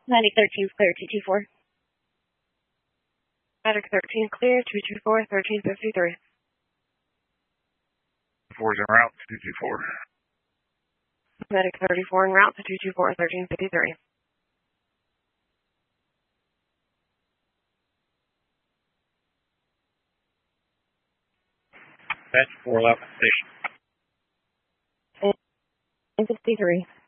Medic 13 clear 224. Medic 13 clear 224 1353. 4's en route 224. Medic 34 en route to 224 1353. That's 411 station. 53.